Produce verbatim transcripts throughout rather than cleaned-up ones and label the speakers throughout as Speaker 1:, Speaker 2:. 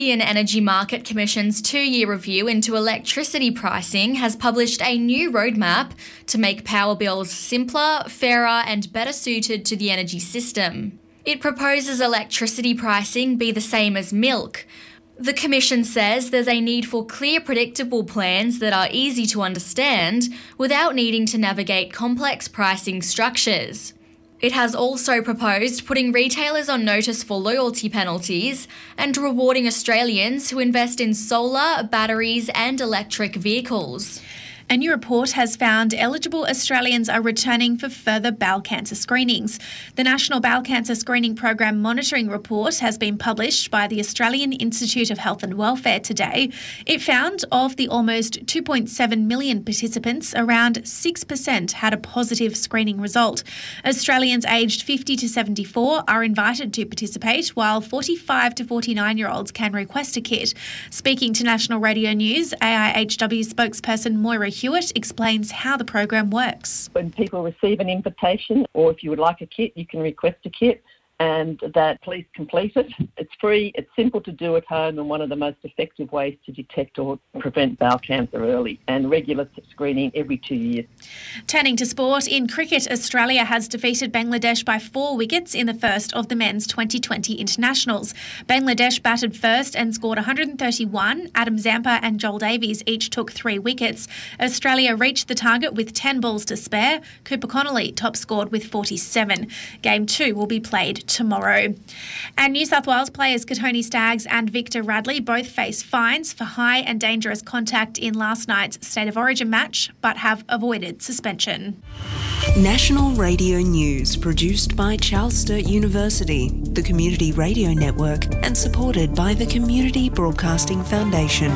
Speaker 1: The Australian Energy Market Commission's two-year review into electricity pricing has published a new roadmap to make power bills simpler, fairer and better suited to the energy system. It proposes electricity pricing be the same as milk. The Commission says there's a need for clear, predictable plans that are easy to understand without needing to navigate complex pricing structures. It has also proposed putting retailers on notice for loyalty penalties and rewarding Australians who invest in solar, batteries and electric vehicles.
Speaker 2: A new report has found eligible Australians are returning for further bowel cancer screenings. The National Bowel Cancer Screening Program Monitoring Report has been published by the Australian Institute of Health and Welfare today. It found of the almost two point seven million participants, around six percent had a positive screening result. Australians aged fifty to seventy-four are invited to participate, while forty-five to forty-nine-year-olds can request a kit. Speaking to National Radio News, A I H W spokesperson Moira Hewitt explains how the program works.
Speaker 3: When people receive an invitation, or if you would like a kit, you can request a kit and that please complete it. It's free, it's simple to do at home and one of the most effective ways to detect or prevent bowel cancer early, and regular screening every two years.
Speaker 2: Turning to sport, in cricket, Australia has defeated Bangladesh by four wickets in the first of the men's twenty twenty internationals. Bangladesh batted first and scored one hundred thirty-one. Adam Zampa and Joel Davies each took three wickets. Australia reached the target with ten balls to spare. Cooper Connolly top scored with forty-seven. Game two will be played tomorrow. And New South Wales players Katoni Staggs and Victor Radley both face fines for high and dangerous contact in last night's State of Origin match, but have avoided suspension.
Speaker 4: National Radio News, produced by Charles Sturt University, the Community Radio Network, and supported by the Community Broadcasting Foundation.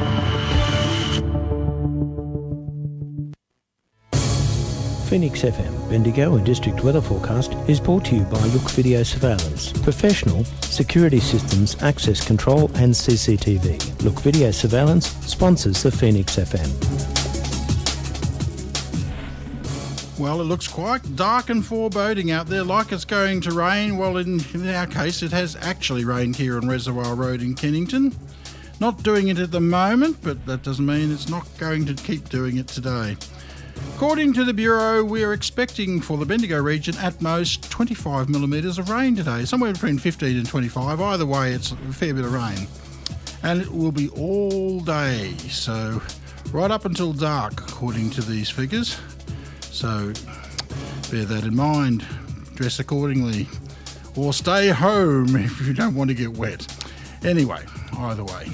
Speaker 5: Phoenix F M Bendigo and District Weather Forecast is brought to you by Look Video Surveillance. Professional security systems, access control and C C T V. Look Video Surveillance sponsors the Phoenix F M.
Speaker 6: Well, it looks quite dark and foreboding out there, like it's going to rain. Well, in, in our case, it has actually rained here on Reservoir Road in Kennington. Not doing it at the moment, but that doesn't mean it's not going to keep doing it today. According to the Bureau, we're expecting for the Bendigo region at most twenty-five millimetres of rain today, somewhere between fifteen and twenty-five. Either way, it's a fair bit of rain. And it will be all day, so right up until dark, according to these figures. So bear that in mind, dress accordingly, or stay home if you don't want to get wet. Anyway, either way.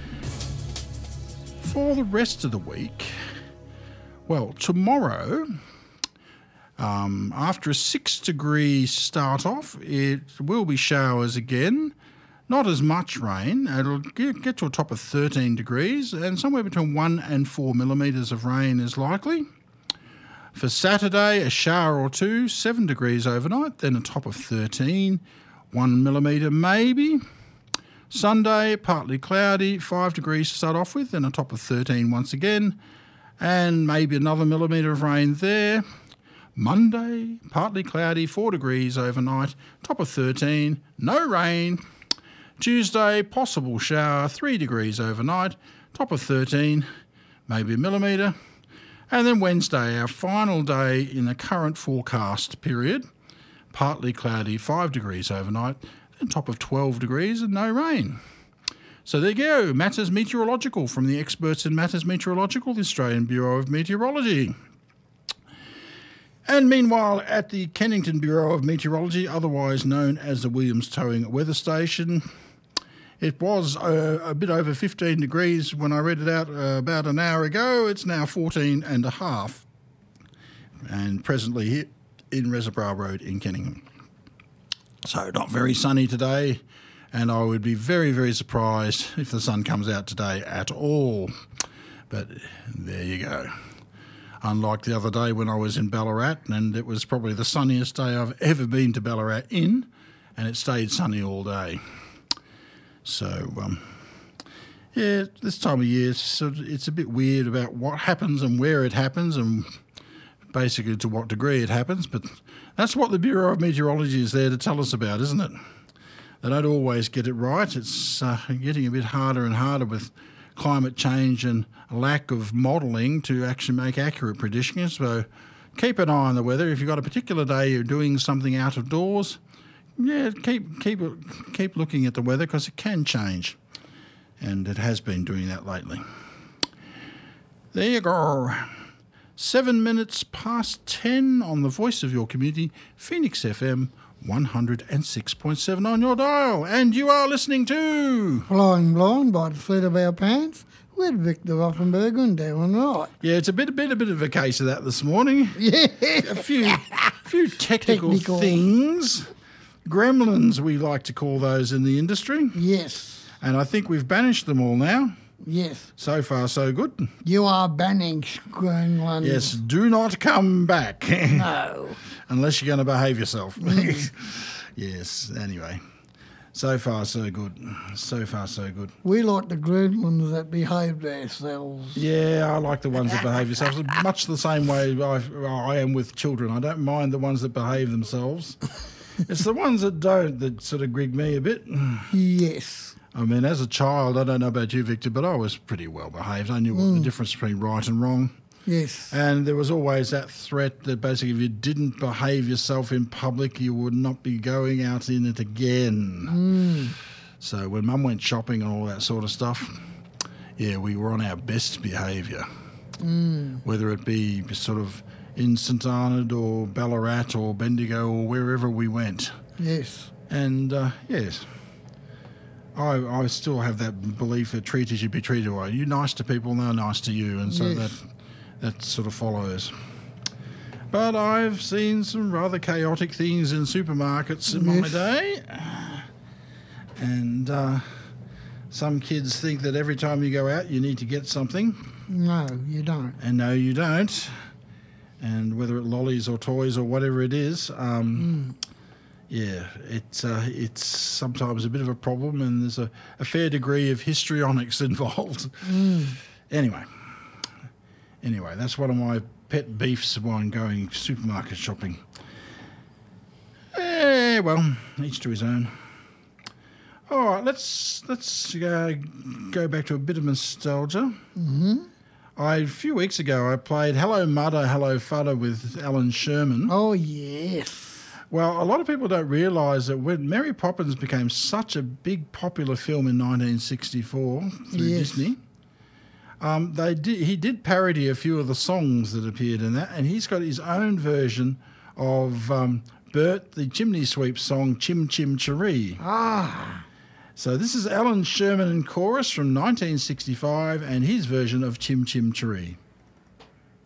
Speaker 6: For the rest of the week, well, tomorrow, um, after a six degree start off, it will be showers again. Not as much rain. It'll get, get to a top of thirteen degrees, and somewhere between one and four millimetres of rain is likely. For Saturday, a shower or two, seven degrees overnight, then a top of thirteen, one millimetre maybe. Sunday, partly cloudy, five degrees to start off with, then a top of thirteen once again, and maybe another millimetre of rain there. Monday, partly cloudy, four degrees overnight, top of thirteen, no rain. Tuesday, possible shower, three degrees overnight, top of thirteen, maybe a millimetre. And then Wednesday, our final day in the current forecast period, partly cloudy, five degrees overnight, then top of twelve degrees and no rain. So there you go, Matters Meteorological from the experts in Matters Meteorological, the Australian Bureau of Meteorology. And meanwhile, at the Kennington Bureau of Meteorology, otherwise known as the Williams Towing Weather Station, it was uh, a bit over fifteen degrees when I read it out uh, about an hour ago. It's now fourteen and a half, and presently here in Reservoir Road in Kennington. So not very sunny today, and I would be very, very surprised if the sun comes out today at all. But there you go. Unlike the other day when I was in Ballarat, and it was probably the sunniest day I've ever been to Ballarat in, and it stayed sunny all day. So, um, yeah, this time of year, it's, sort of, it's a bit weird about what happens and where it happens and basically to what degree it happens, but that's what the Bureau of Meteorology is there to tell us about, isn't it? they don't always get it right. It's uh, getting a bit harder and harder with climate change and a lack of modelling to actually make accurate predictions. So keep an eye on the weather. If you've got a particular day you're doing something out of doors, yeah, keep keep keep looking at the weather because it can change, and it has been doing that lately. There you go. Seven minutes past ten on the voice of your community, Phoenix F M one oh six point seven on your dial. And you are listening to
Speaker 7: Flying Blind by the Seat of Our Pants with Victor Rothenberg and Darren Wright.
Speaker 6: Yeah, it's a bit, a bit, a bit of a case of that this morning.
Speaker 7: Yeah.
Speaker 6: A few, a few technical,
Speaker 7: Technical.
Speaker 6: things. Gremlins, we like to call those in the industry.
Speaker 7: Yes,
Speaker 6: And I think we've banished them all now.
Speaker 7: yes.
Speaker 6: So far, so good.
Speaker 7: You are banning Greenland.
Speaker 6: Yes, do not come back.
Speaker 7: No.
Speaker 6: Unless you're going to behave yourself. Yes, anyway. So far, so good. So far, so good.
Speaker 7: We like the Greenlands that behave themselves.
Speaker 6: Yeah, I like the ones that behave themselves. Much the same way I, I am with children. I don't mind the ones that behave themselves. It's the ones that don't that sort of grig me a bit.
Speaker 7: Yes.
Speaker 6: I mean, as a child, I don't know about you, Victor, but I was pretty well behaved. I knew what the difference between right and wrong.
Speaker 7: Yes.
Speaker 6: And there was always that threat that basically if you didn't behave yourself in public, you would not be going out in it again.
Speaker 7: Mm.
Speaker 6: So when Mum went shopping and all that sort of stuff, yeah, we were on our best behaviour.
Speaker 7: Mm.
Speaker 6: Whether it be sort of in St Arnaud or Ballarat or Bendigo or wherever we went.
Speaker 7: Yes.
Speaker 6: And, uh, yes, I, I still have that belief that treat as you be treated. Well, you're nice to people and they're nice to you, and so
Speaker 7: Yes.
Speaker 6: that that sort of follows. But I've seen some rather chaotic things in supermarkets in my
Speaker 7: Yes.
Speaker 6: day. And uh, some kids think that every time you go out you need to get something.
Speaker 7: No, you don't.
Speaker 6: And no, you don't. And whether it lollies or toys or whatever it is, um,
Speaker 7: Mm.
Speaker 6: yeah, it's uh, it's sometimes a bit of a problem, and there's a, a fair degree of histrionics involved.
Speaker 7: Mm.
Speaker 6: Anyway, anyway, that's one of my pet beefs when going supermarket shopping. Eh, well, each to his own. All right, let's let's uh, go back to a bit of nostalgia.
Speaker 7: Mm-hmm.
Speaker 6: I, a few weeks ago, I played Hello Mudder, Hello Fudder with Alan Sherman.
Speaker 7: Oh, yes.
Speaker 6: Well, a lot of people don't realise that when Mary Poppins became such a big popular film in nineteen sixty-four through
Speaker 7: Yes.
Speaker 6: Disney, um, they did, he did parody a few of the songs that appeared in that, and he's got his own version of um, Bert the Chimney Sweep song Chim Chim Cheree.
Speaker 7: Ah.
Speaker 6: So this is Alan Sherman in chorus from nineteen sixty-five and his version of Chim Chim Cheree.